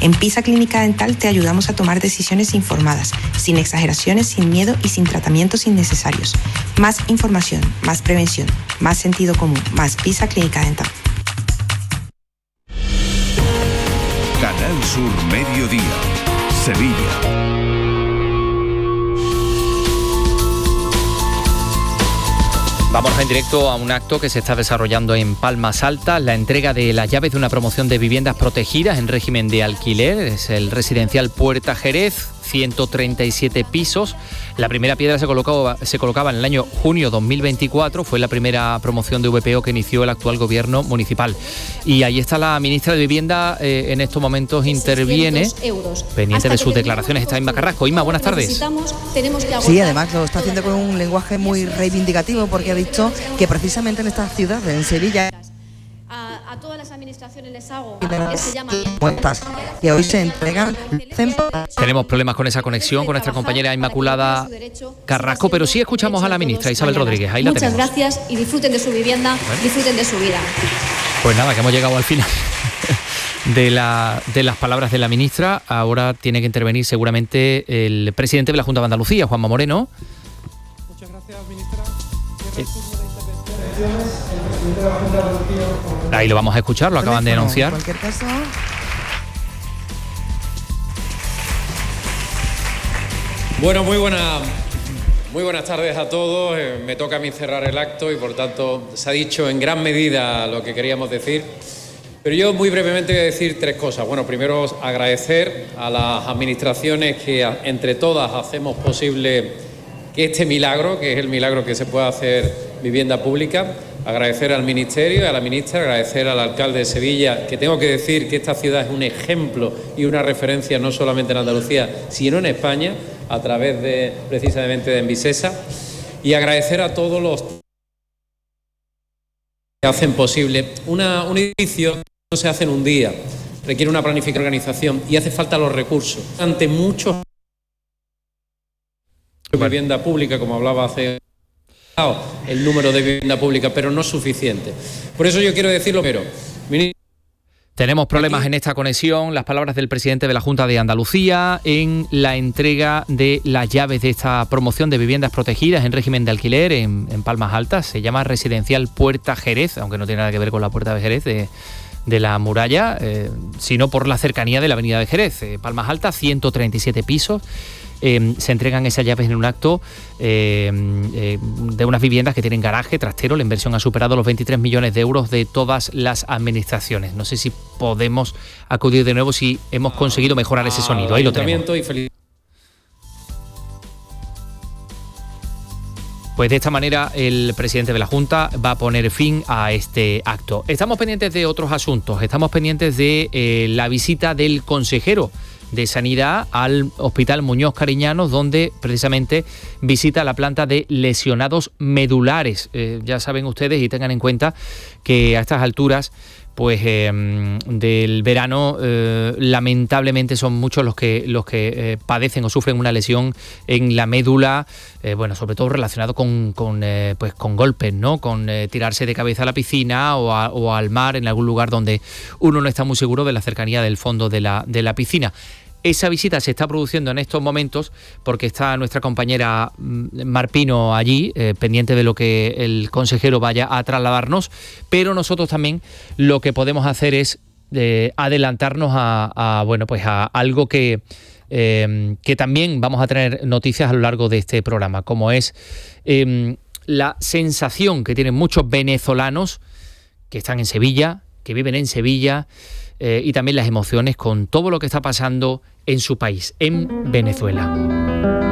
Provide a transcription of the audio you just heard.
En Pisa Clínica Dental te ayudamos a tomar decisiones informadas, sin exageraciones, sin miedo y sin tratamientos innecesarios. Más información, más prevención, más sentido común, más Pisa Clínica Dental. Canal Sur Mediodía, Sevilla. Vamos en directo a un acto que se está desarrollando en Palmas Altas, la entrega de las llaves de una promoción de viviendas protegidas en régimen de alquiler. Es el residencial Puerta Jerez, 137 pisos. La primera piedra se colocaba en el año junio 2024, fue la primera promoción de VPO que inició el actual gobierno municipal. Y ahí está la ministra de Vivienda, en estos momentos interviene, pendiente de sus declaraciones, está Inma Carrasco. Inma, buenas tardes. Sí, además lo está haciendo con un lenguaje muy reivindicativo, porque ha dicho que precisamente en esta ciudad, en Sevilla, a todas las administraciones les hago ese llamamiento. Que hoy se entregan. Tenemos problemas con esa conexión con nuestra compañera Inmaculada Carrasco, pero sí escuchamos a la ministra Isabel Rodríguez. Ahí la tenemos. Muchas gracias y disfruten de su vivienda, disfruten de su vida. Pues nada, que hemos llegado al final de las palabras de la ministra. Ahora tiene que intervenir seguramente el presidente de la Junta de Andalucía, Juanma Moreno. Muchas gracias, ministra. El presidente de la Junta de Andalucía. Ahí lo vamos a escuchar, lo acaban de anunciar. En cualquier caso. Bueno, muy buenas tardes a todos. Me toca a mí cerrar el acto y por tanto se ha dicho en gran medida lo que queríamos decir. Pero yo muy brevemente voy a decir tres cosas. Bueno, primero agradecer a las administraciones que entre todas hacemos posible que este milagro, que es el milagro que se pueda hacer vivienda pública. Agradecer al Ministerio y a la ministra, agradecer al alcalde de Sevilla, que tengo que decir que esta ciudad es un ejemplo y una referencia no solamente en Andalucía, sino en España, a través de, precisamente, de Envisesa. Y agradecer a todos los que hacen posible. Un edificio no se hace en un día, requiere una planificación, organización y hace falta los recursos. Ante muchos vivienda pública, como hablaba hace el número de vivienda pública, pero no es suficiente. Por eso yo quiero decirlo, pero tenemos problemas en esta conexión. Las palabras del presidente de la Junta de Andalucía en la entrega de las llaves de esta promoción de viviendas protegidas en régimen de alquiler en Palmas Altas. Se llama Residencial Puerta Jerez, aunque no tiene nada que ver con la Puerta de Jerez de la muralla, sino por la cercanía de la avenida de Jerez. Palmas Altas, 137 pisos. Se entregan esas llaves en un acto de unas viviendas que tienen garaje, trastero. La inversión ha superado los 23 millones de euros de todas las administraciones. No sé si podemos acudir de nuevo, si hemos conseguido mejorar ese sonido. Ahí lo tenemos. Pues de esta manera el presidente de la Junta va a poner fin a este acto. Estamos pendientes de otros asuntos. Estamos pendientes de la visita del consejero de Sanidad al Hospital Muñoz Cariñanos, donde precisamente visita la planta de lesionados medulares. Ya saben ustedes y tengan en cuenta que a estas alturas pues del verano lamentablemente son muchos los que padecen o sufren una lesión en la médula, bueno, sobre todo relacionado con golpes, ¿no? Con tirarse de cabeza a la piscina o al mar, en algún lugar donde uno no está muy seguro de la cercanía del fondo de la piscina. Esa visita se está produciendo en estos momentos porque está nuestra compañera Mar Pino allí, pendiente de lo que el consejero vaya a trasladarnos, pero nosotros también lo que podemos hacer es adelantarnos a algo que también vamos a tener noticias a lo largo de este programa, como es la sensación que tienen muchos venezolanos que están en Sevilla, que viven en Sevilla, y también las emociones con todo lo que está pasando en su país, en Venezuela.